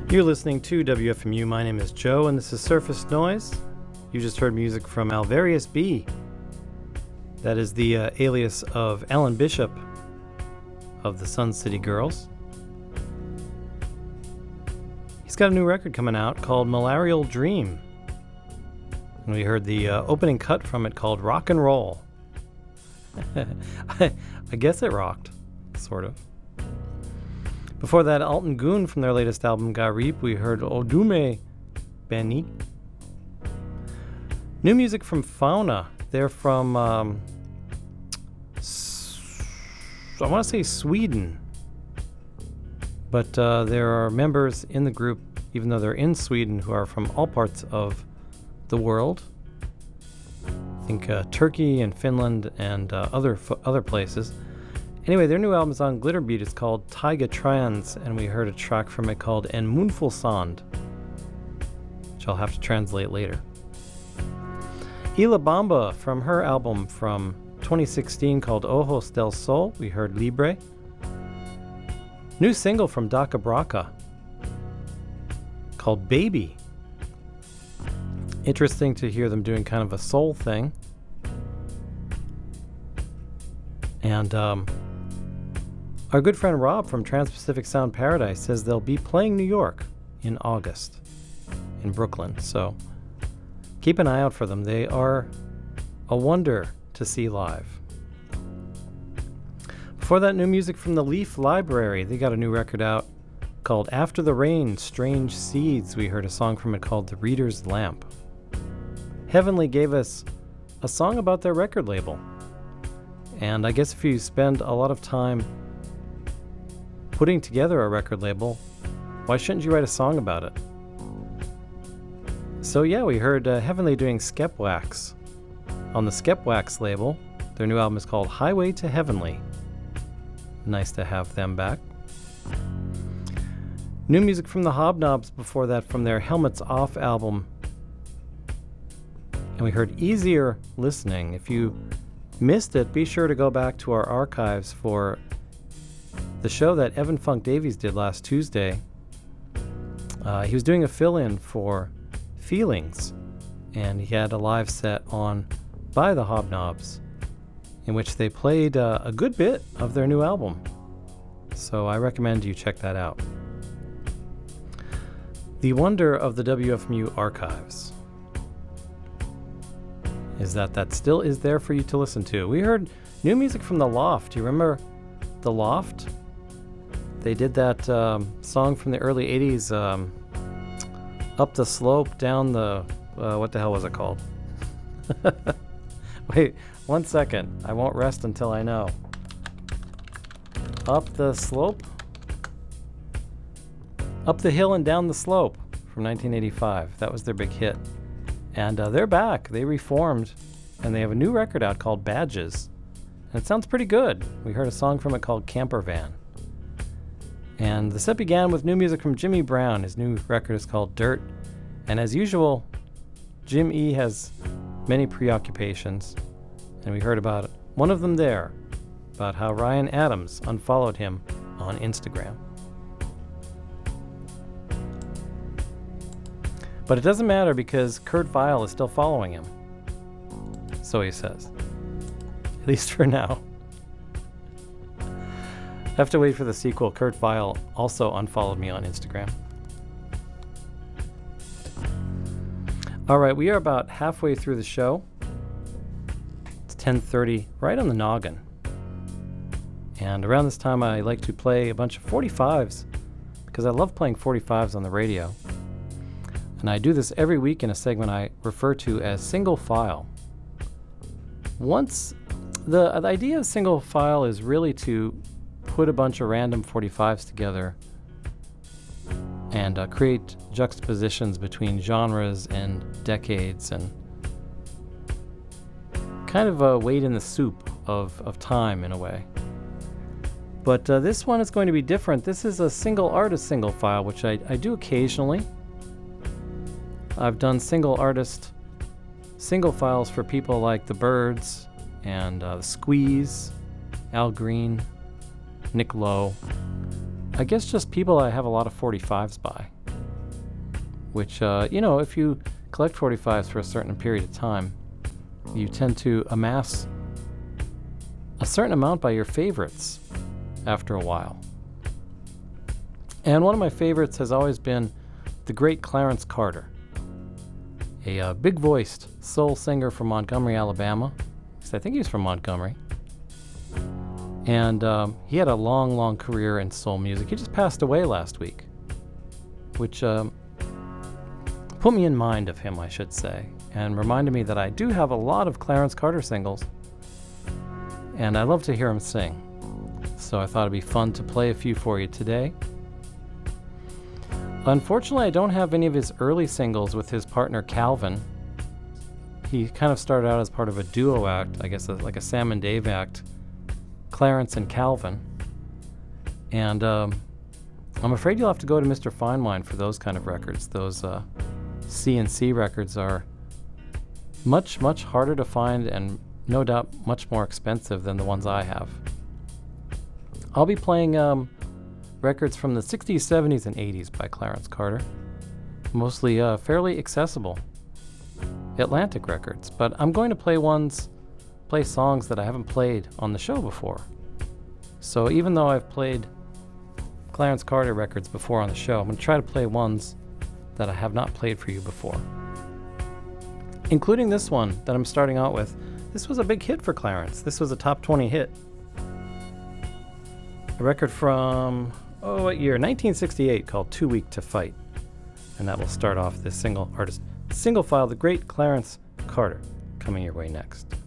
You're listening to WFMU. My name is Joe, and this is Surface Noise. You just heard music from Alvarius B. That is the alias of Alan Bishop of the Sun City Girls. He's got a new record coming out called Malarial Dream. And we heard the opening cut from it called Rock and Roll. I guess it rocked, sort of. Before that, Alton Goon from their latest album, Garib, we heard Odume Beni. New music from Fauna. They're from, I want to say Sweden. But there are members in the group, even though they're in Sweden, who are from all parts of the world. I think Turkey and Finland and other places. Anyway, their new album is on Glitterbeat. It's called Taiga Trans, and we heard a track from it called En Moonful Sand, which I'll have to translate later. Ila Bamba, from her album from 2016 called Ojos del Sol, we heard Libre. New single from Daka Braka called Baby. Interesting to hear them doing kind of a soul thing. And our good friend Rob from Trans-Pacific Sound Paradise says they'll be playing New York in August in Brooklyn. So keep an eye out for them. They are a wonder to see live. Before that, new music from the Leaf Library. They got a new record out called After the Rain, Strange Seeds. We heard a song from it called The Reader's Lamp. Heavenly gave us a song about their record label. And I guess if you spend a lot of time putting together a record label, why shouldn't you write a song about it? So yeah, we heard Heavenly doing Skepwax on the Skepwax label. Their new album is called Highway to Heavenly. Nice to have them back. New music from the Hobnobs before that from their Helmets Off album. And we heard Easier Listening. If you missed it, be sure to go back to our archives for the show that Evan Funk Davies did last Tuesday. He was doing a fill-in for Feelings, and he had a live set on by the Hobnobs in which they played a good bit of their new album. So I recommend you check that out. The wonder of the WFMU archives is that still is there for you to listen to. We heard new music from The Loft. Do you remember The Loft? They did that song from the early 80s, Up the Slope, Down the... what the hell was it called? Wait, 1 second. I won't rest until I know. Up the Slope? Up the Hill and Down the Slope from 1985. That was their big hit. And they're back. They reformed, and they have a new record out called Badges. And it sounds pretty good. We heard a song from it called Camper Van. And the set began with new music from Jimmy Brown. His new record is called Dirt. And as usual, Jim E has many preoccupations. And we heard about one of them there, about how Ryan Adams unfollowed him on Instagram. But it doesn't matter because Kurt Vile is still following him. So he says. At least for now. I have to wait for the sequel. Kurt Vile also unfollowed me on Instagram. Alright, we are about halfway through the show. It's 10:30, right on the noggin. And around this time I like to play a bunch of 45s because I love playing 45s on the radio. And I do this every week in a segment I refer to as Single File. The idea of Single File is really to put a bunch of random 45s together and create juxtapositions between genres and decades and kind of a wade in the soup of time in a way. But this one is going to be different. This is a single artist single file, which I do occasionally. I've done single artist single files for people like the Byrds and the Squeeze, Al Green, Nick Lowe. I guess just people I have a lot of 45s by. which, if you collect 45s for a certain period of time, you tend to amass a certain amount by your favorites after a while. And one of my favorites has always been the great Clarence Carter, a big-voiced soul singer from Montgomery, Alabama. I think he's from Montgomery. And he had a long, long career in soul music. He just passed away last week, which put me in mind of him, I should say, and reminded me that I do have a lot of Clarence Carter singles, and I love to hear him sing. So I thought it'd be fun to play a few for you today. Unfortunately, I don't have any of his early singles with his partner Calvin. He kind of started out as part of a duo act, I guess like a Sam and Dave act, Clarence and Calvin. And I'm afraid you'll have to go to Mr. Fine Wine for those kind of records. Those C&C records are much, much harder to find and no doubt much more expensive than the ones I have. I'll be playing records from the 60s, 70s, and 80s by Clarence Carter, mostly fairly accessible Atlantic records, but I'm going to play songs that I haven't played on the show before. So even though I've played Clarence Carter records before on the show, I'm going to try to play ones that I have not played for you before, including this one that I'm starting out with. This was a big hit for Clarence. This was a top 20 hit. A record from, what year? 1968, called Too Weak to Fight. And that will start off this single file, the great Clarence Carter, coming your way next.